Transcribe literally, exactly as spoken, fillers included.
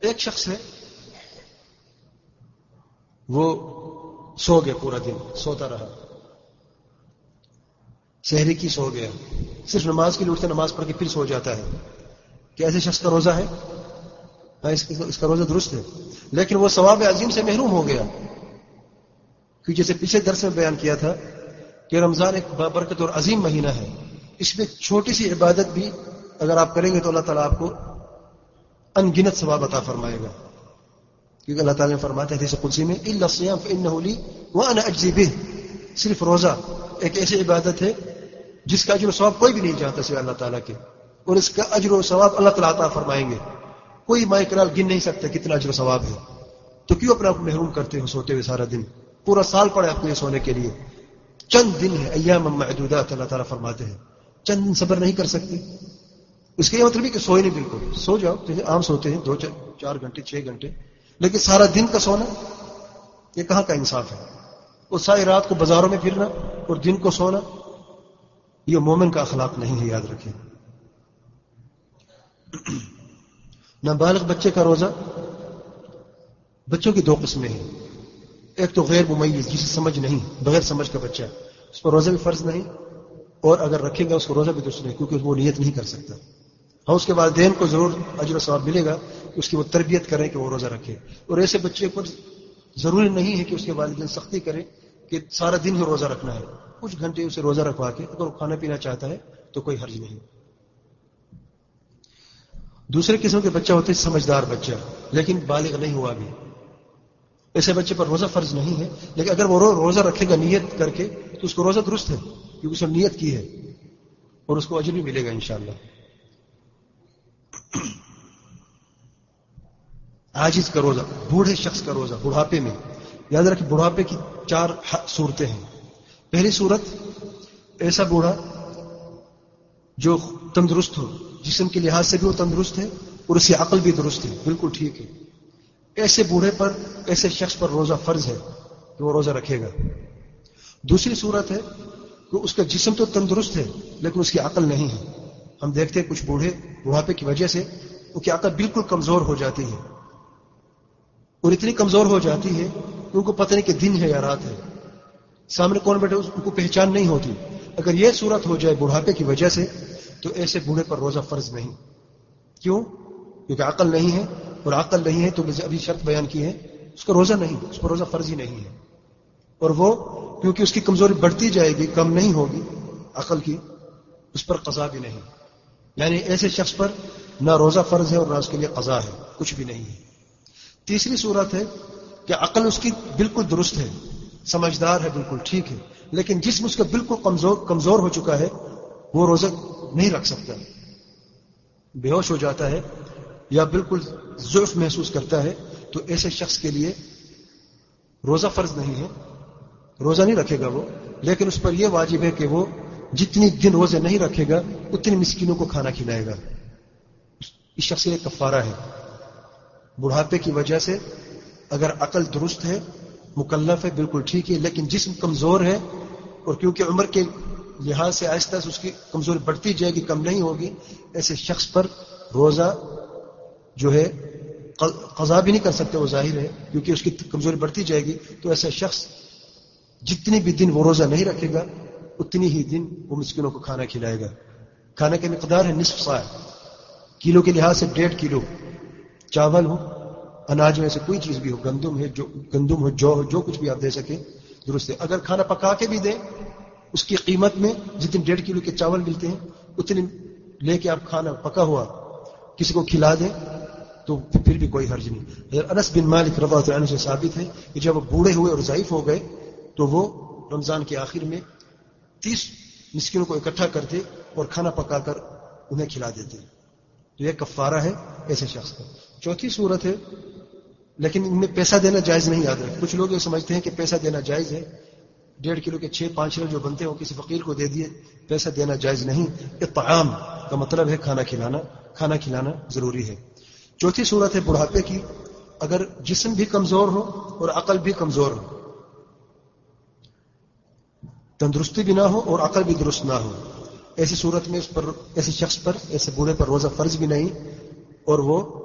ایک شخص ہے وہ سو گیا پورا دن، سوتا رہا، سحری کی سو گیا، صرف نماز کے لیے اٹھتا نماز پڑھ کے پھر سو جاتا ہے. کہ ایسے شخص کا روزہ ہے؟ اس کا روزہ درست ہے، لیکن وہ ثواب عظیم سے محروم ہو گیا. کیونکہ جیسے پچھلے درس میں بیان کیا تھا کہ رمضان ایک بابرکت اور عظیم مہینہ ہے، اس میں چھوٹی سی عبادت بھی اگر آپ کریں گے تو اللہ تعالیٰ آپ کو ان گنت ثواب عطا فرمائے گا. کیونکہ اللہ تعالیٰ نے فرمایا ہے حدیث قدسی میں الا الصيام فانه لي وانا اجزي به، صرف روزہ ایک ایسی عبادت ہے جس کا اجر و ثواب کوئی بھی نہیں جانتا سوائے اللہ تعالیٰ کے، اور اس کا اجر و ثواب اللہ تعالیٰ عطا فرمائیں گے. کوئی مائکرال گن نہیں سکتا کتنا اجر و ثواب ہے. تو کیوں اپنے آپ کو محروم کرتے ہو سوتے ہوئے سارا دن؟ پورا سال پڑے آپ کو یہ سونے کے لیے، چند دن ہے، ایام معدودات اللہ تعالیٰ فرماتے ہیں. چند دن صبر نہیں کر سکتے؟ اس کا یہ مطلب ہے کہ سوئے نہیں، بالکل سو جاؤ جیسے عام سوتے ہیں دو چار گھنٹے چھ گھنٹے، لیکن سارا دن کا سونا یہ کہاں کا انصاف ہے؟ اور ساری رات کو بازاروں میں پھرنا اور دن کو سونا، یہ مومن کا اخلاق نہیں ہے، یاد رکھیں. نابالغ بچے کا روزہ، بچوں کی دو قسمیں ہیں. ایک تو غیر ممیز جسے سمجھ نہیں، بغیر سمجھ کا بچہ، اس پر روزہ بھی فرض نہیں، اور اگر رکھے گا اس کو روزہ بھی درست نہیں، کیونکہ وہ نیت نہیں کر سکتا. ہاں اس کے والدین کو ضرور اجر و ثواب ملے گا کہ اس کی وہ تربیت کریں کہ وہ روزہ رکھے. اور ایسے بچے پر ضروری نہیں ہے کہ اس کے والدین سختی کریں کہ سارا دن ہی روزہ رکھنا ہے. کچھ گھنٹے اسے روزہ رکھوا کے اگر وہ کھانا پینا چاہتا ہے تو کوئی حرج نہیں. دوسرے قسم کے بچہ ہوتے ہیں سمجھدار بچہ، لیکن بالغ نہیں ہوا بھی. ایسے بچے پر روزہ فرض نہیں ہے، لیکن اگر وہ روزہ رکھے گا نیت کر کے تو اس کو روزہ درست ہے، کیونکہ اس نے نیت کی ہے اور اس کو اجر بھی ملے گا انشاءاللہ. عاجز کا روزہ، بوڑھے شخص کا روزہ بڑھاپے میں. یاد رکھیں بڑھاپے کی چار صورتیں ہیں. پہلی صورت ایسا بوڑھا جو تندرست ہو، جسم کے لحاظ سے بھی وہ تندرست ہے اور اس کی عقل بھی درست ہے، بالکل ٹھیک ہے. ایسے بوڑھے پر، ایسے شخص پر روزہ فرض ہے کہ وہ روزہ رکھے گا. دوسری صورت ہے کہ اس کا جسم تو تندرست ہے لیکن اس کی عقل نہیں ہے. ہم دیکھتے ہیں کچھ بوڑھے بڑھاپے کی وجہ سے ان کی عقل بالکل کمزور ہو جاتی ہے، اور اتنی کمزور ہو جاتی ہے کہ ان کو پتہ نہیں کہ دن ہے یا رات ہے، سامنے کون بیٹھے ان کو پہچان نہیں ہوتی. اگر یہ صورت ہو جائے بڑھاپے کی وجہ سے تو ایسے بوڑھے پر روزہ فرض نہیں. کیوں؟ کیونکہ عقل نہیں ہے، اور عقل نہیں ہے تو ابھی شرط بیان کی ہے اس کا روزہ نہیں، اس پر روزہ فرض ہی نہیں ہے. اور وہ کیونکہ اس کی کمزوری بڑھتی جائے گی، کم نہیں ہوگی عقل کی، اس پر قضا بھی نہیں. یعنی ایسے شخص پر نہ روزہ فرض ہے اور نہ اس کے لیے قضا ہے، کچھ بھی نہیں ہے. تیسری صورت ہے کہ عقل اس کی بالکل درست ہے، سمجھدار ہے، بالکل ٹھیک ہے، لیکن جسم اس کا بالکل کمزور کمزور ہو چکا ہے، وہ روزہ نہیں رکھ سکتا، بے ہوش ہو جاتا ہے یا بالکل ضعف محسوس کرتا ہے. تو ایسے شخص کے لیے روزہ فرض نہیں ہے، روزہ نہیں رکھے گا وہ، لیکن اس پر یہ واجب ہے کہ وہ جتنی دن روزے نہیں رکھے گا اتنی مسکینوں کو کھانا کھلائے گا. اس شخص کے لیے کفارہ ہے. بڑھاپے کی وجہ سے اگر عقل درست ہے، مکلف ہے، بالکل ٹھیک ہے، لیکن جسم کمزور ہے، اور کیونکہ عمر کے لحاظ سے آہستہ سے اس کی کمزوری بڑھتی جائے گی، کم نہیں ہوگی، ایسے شخص پر روزہ جو ہے قضا بھی نہیں کر سکتے، وہ ظاہر ہے کیونکہ اس کی کمزوری بڑھتی جائے گی. تو ایسا شخص جتنی بھی دن وہ روزہ نہیں رکھے گا اتنی ہی دن وہ مسکینوں کو کھانا کھلائے گا. کھانے کی مقدار ہے نصف صاع، کلو کے لحاظ سے ڈیڑھ کلو. چاول ہو، اناج میں سے کوئی چیز بھی ہو، گندم ہے، جو گندم ہو، جو ہو، جو کچھ بھی آپ دے سکیں درست ہے. اگر کھانا پکا کے بھی دیں اس کی قیمت میں جتنے ڈیڑھ کلو کے چاول ملتے ہیں اتنے لے کے آپ کھانا پکا ہوا کسی کو کھلا دیں تو پھر بھی کوئی حرج نہیں. انس بن مالک رضی اللہ عنہ سے ثابت ہے کہ جب وہ بوڑھے ہوئے اور ضعیف ہو گئے تو وہ رمضان کے آخر میں تیس مسکینوں کو اکٹھا کرتے اور کھانا پکا کر انہیں کھلا دیتے. تو یہ کفارہ ہے ایسے شخص کا. چوتھی صورت ہے، لیکن ان میں پیسہ دینا جائز نہیں. یاد رکھیں کچھ لوگ یہ سمجھتے ہیں کہ پیسہ دینا جائز ہے، ڈیڑھ کلو کے چھ پانچ کلو جو بنتے ہیں وہ کسی فقیر کو دے دیے، پیسہ دینا جائز نہیں. اطعام کا مطلب ہے کھانا کھلانا، کھانا کھلانا ضروری ہے. چوتھی صورت ہے بڑھاپے کی، اگر جسم بھی کمزور ہو اور عقل بھی کمزور ہو، تندرستی بھی نہ ہو اور عقل بھی درست نہ ہو، ایسی صورت میں اس پر، ایسے شخص پر، ایسے بوڑھے پر روزہ فرض بھی نہیں اور وہ